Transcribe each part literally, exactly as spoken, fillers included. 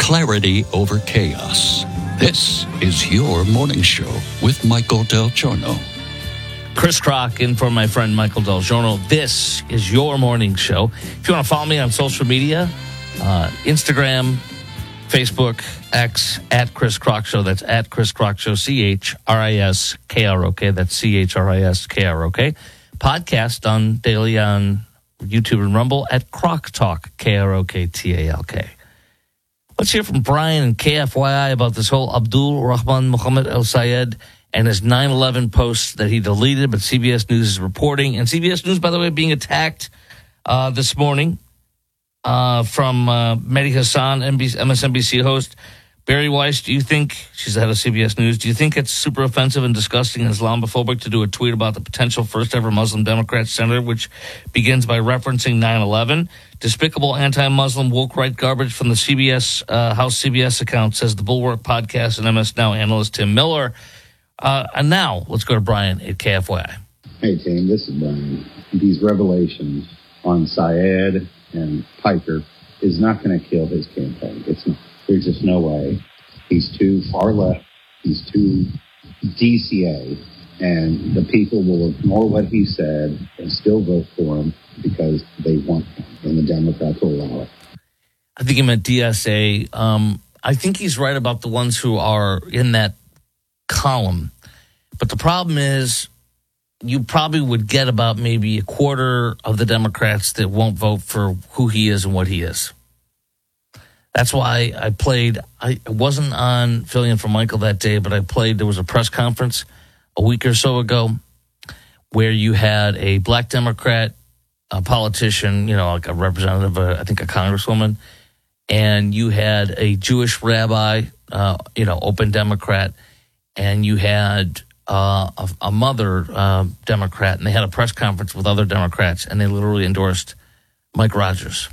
clarity over chaos. This is your morning show with Michael Del Giorno. Chris Crock in for my friend Michael Del Giorno. This is your morning show. If you want to follow me on social media, uh, Instagram, Facebook, X, at Chris Crock Show. That's at Chris Crock Show, C H R I S K R O K. That's C H R I S K R O K. Podcast on daily on YouTube and Rumble at Crock Talk, K R O K T A L K. Let's hear from Brian and K F Y I about this whole Abdul Rahman Mohammed El Sayed and his nine eleven posts that he deleted, but C B S News is reporting. And C B S News, by the way, being attacked uh, this morning uh, from uh, Mehdi Hassan, M S N B C host. Barry Weiss, do you think, she's the head of C B S News, do you think it's super offensive and disgusting and Islamophobic to do a tweet about the potential first ever Muslim Democrat senator, which begins by referencing nine eleven? Despicable anti-Muslim woke right garbage from the C B S, uh, House C B S account, says the Bulwark podcast and M S Now analyst Tim Miller. Uh, and now, let's go to Brian at K F Y I. Hey, team, this is Brian. These revelations on Sayed and Piker is not going to kill his campaign. It's not. There's just no way. He's too far left. He's too D C A. And the people will ignore what he said and still vote for him because they want him. And the Democrats will allow it. I think he meant D S A. Um, I think he's right about the ones who are in that column. But the problem is you probably would get about maybe a quarter of the Democrats that won't vote for who he is and what he is. That's why I played, I wasn't on filling in for Michael that day, but I played, there was a press conference a week or so ago where you had a black Democrat, a politician, you know, like a representative, uh, I think a congresswoman, and you had a Jewish rabbi, uh, you know, open Democrat, and you had uh, a, a mother uh, Democrat, and they had a press conference with other Democrats, and they literally endorsed Mike Rogers.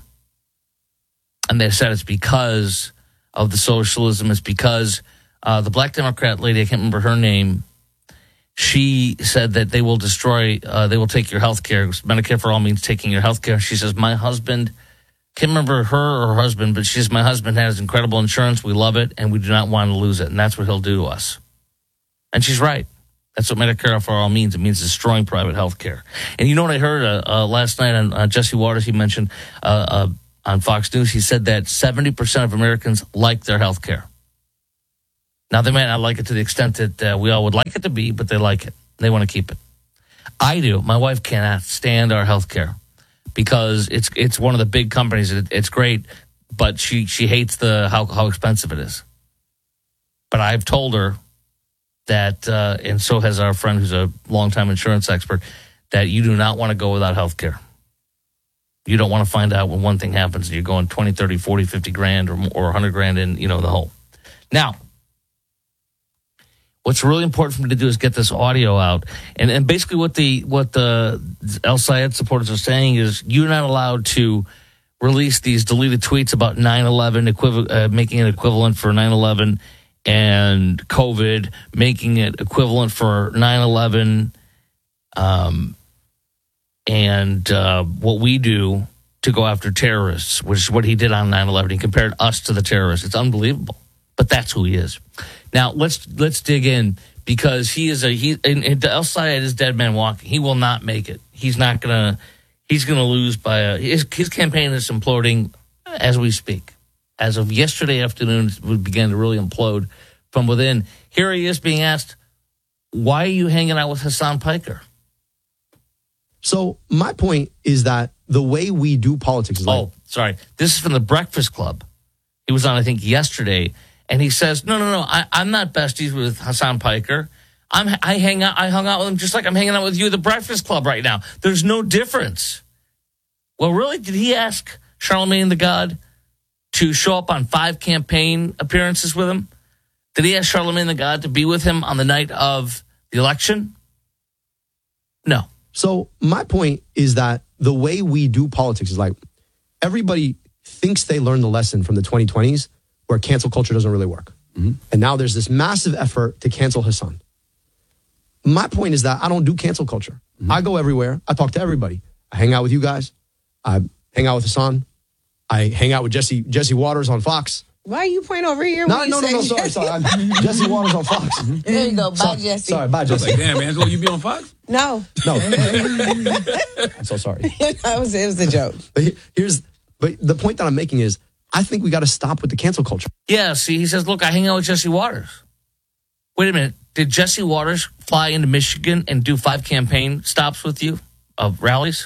And they said it's because of the socialism. It's because uh, the black Democrat lady, I can't remember her name, she said that they will destroy, uh, they will take your health care. Medicare for all means taking your health care. She says, my husband, can't remember her or her husband, but she says, my husband has incredible insurance. We love it, and we do not want to lose it. And that's what he'll do to us. And she's right. That's what Medicare for all means. It means destroying private health care. And you know what I heard uh, uh, last night on uh, Jesse Waters, he mentioned uh, uh, on Fox News, he said that seventy percent of Americans like their health care. Now, they might not like it to the extent that uh, we all would like it to be, but they like it. They want to keep it. I do. My wife cannot stand our health care because it's it's one of the big companies. It, it's great, but she, she hates the how, how expensive it is. But I've told her that, uh, and so has our friend who's a longtime insurance expert, that you do not want to go without health care. You don't want to find out when one thing happens and you're going twenty, thirty, forty, fifty grand or or one hundred grand in, you know, the hole. Now, what's really important for me to do is get this audio out. And and basically what the what the El Sayed supporters are saying is you're not allowed to release these deleted tweets about nine eleven, equiv- uh, making it equivalent for nine eleven, and COVID, making it equivalent for nine eleven, um, and uh, what we do to go after terrorists, which is what he did on nine eleven. He compared us to the terrorists. It's unbelievable, but that's who he is. Now let's let's dig in because he is a he. And, and El Sayed is dead man walking. He will not make it. He's not gonna. He's gonna lose by a. His, his campaign is imploding as we speak. As of yesterday afternoon, it began to really implode from within. Here he is being asked, "Why are you hanging out with Hassan Piker?" So my point is that the way we do politics is like... Oh, sorry. This is from the Breakfast Club. He was on, I think, yesterday, and he says, no, no, no, I, I'm not besties with Hassan Piker. I'm, I hang out, I hung out with him just like I'm hanging out with you at the Breakfast Club right now. There's no difference. Well, really, did he ask Charlemagne the God to show up on five campaign appearances with him? Did he ask Charlemagne the God to be with him on the night of the election? No. So my point is that the way we do politics is like everybody thinks they learned the lesson from the twenty twenties where cancel culture doesn't really work. Mm-hmm. And now there's this massive effort to cancel Hassan. My point is that I don't do cancel culture. Mm-hmm. I go everywhere. I talk to everybody. I hang out with you guys. I hang out with Hassan. I hang out with Jesse Jesse Waters on Fox. Why are you pointing over here? No, when you no, no, say no, sorry, sorry. I'm Jesse Waters on Fox. There you go. Bye, sorry, Jesse. Sorry, bye, I was Jesse. like, damn, Angelo, you be on Fox? No. No. I'm so sorry. that was, it was a joke. But he- here's, but the point that I'm making is, I think we got to stop with the cancel culture. Yeah, see, he says, look, I hang out with Jesse Waters. Wait a minute. Did Jesse Waters fly into Michigan and do five campaign stops with you of rallies?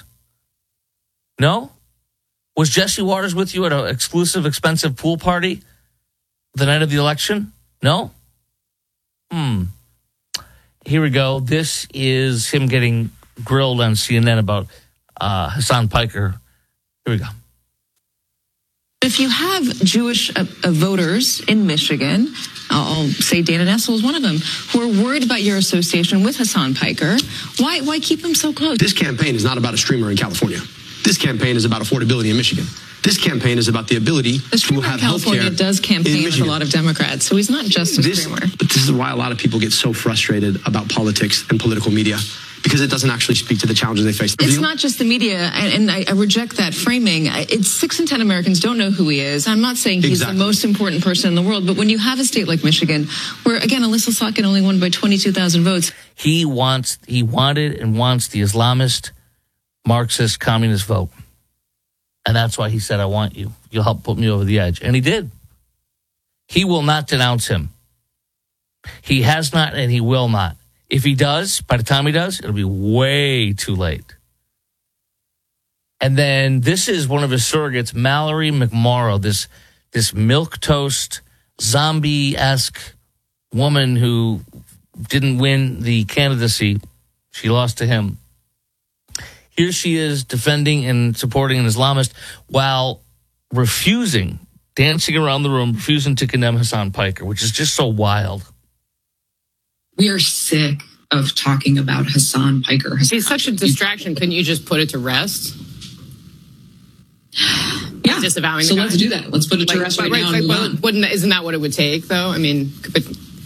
No? Was Jesse Waters with you at an exclusive, expensive pool party the night of the election? No? Hmm. Here we go. This is him getting grilled on C N N about uh, Hassan Piker. Here we go. If you have Jewish uh, uh, voters in Michigan, I'll say Dana Nessel is one of them, who are worried about your association with Hassan Piker, why why keep him so close? This campaign is not about a streamer in California. This campaign is about affordability in Michigan. This campaign is about the ability The to streamer have in California healthcare does in campaign with a Michigan. lot of Democrats, so he's not just a This, streamer. but this is why a lot of people get so frustrated about politics and political media, because it doesn't actually speak to the challenges they face. It's not just the media, and, and I, I reject that framing. I- It's six in ten Americans don't know who he is. I'm not saying he's Exactly. the most important person in the world, but when you have a state like Michigan, where again Alyssa Slotkin only won by twenty-two thousand votes, He wants, he wanted and wants the Islamist, Marxist, communist vote. And that's why he said, I want you. You'll help put me over the edge. And he did. He will not denounce him. He has not, and he will not. If he does, by the time he does, it'll be way too late. And then this is one of his surrogates, Mallory McMorrow, this this milquetoast, zombie-esque woman who didn't win the candidacy. She lost to him. Here she is defending and supporting an Islamist while refusing, dancing around the room, refusing to condemn Hassan Piker, which is just so wild. We are sick of talking about Hassan Piker. He's such a distraction. Couldn't you just put it to rest? Yeah. Disavowing So the let's guy? do that. Let's put it to Like, rest but right, right, now like, and move but on. wouldn't, isn't that what it would take, though? I mean, but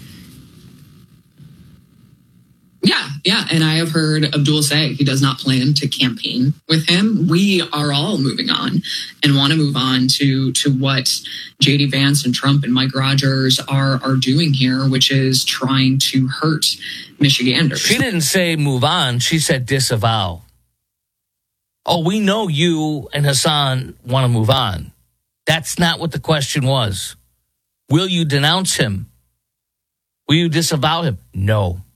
Yeah, yeah. And I have heard Abdul say he does not plan to campaign with him. We are all moving on and want to move on to to what J D Vance and Trump and Mike Rogers are are doing here, which is trying to hurt Michiganders. She didn't say move on. She said disavow. Oh, we know you and Hassan want to move on. That's not what the question was. Will you denounce him? Will you disavow him? No.